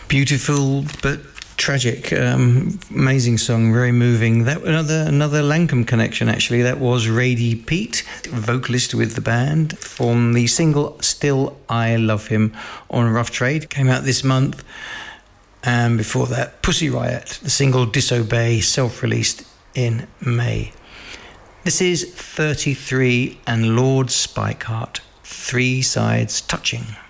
Beautiful but tragic, amazing song, very moving. That another Lankum connection, actually. That was Radie Pete, vocalist with the band, from the single Still I Love Him on Rough Trade. Came out this month. And before that, Pussy Riot, the single Disobey, self-released in May. This is 33 and Lord Spikeheart, Three Sides Touching.